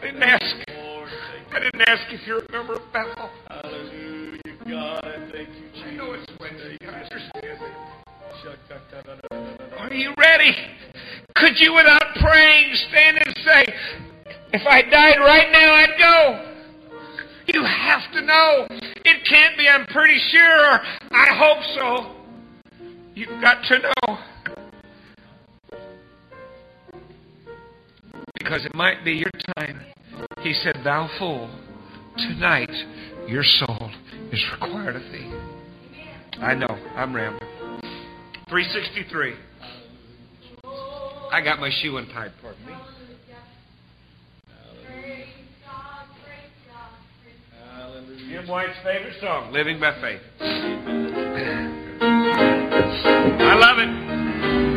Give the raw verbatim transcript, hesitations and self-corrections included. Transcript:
didn't ask. I didn't ask if you're a member of Bethel. Hallelujah, God. Thank you, Jesus. I know it's Wednesday. You understand it. Shaka-ta-da-da-da-da-da. Are you ready? Could you, without praying, stand and say, if I died right now, I'd go? You have to know. It can't be, I'm pretty sure, or I hope so. You've got to know. Because it might be your time. He said, thou fool, tonight your soul is required of thee. I know, I'm rambling. three sixty-three. I got my shoe untied, pardon me. Jim White's favorite song, Living by Faith. I love it.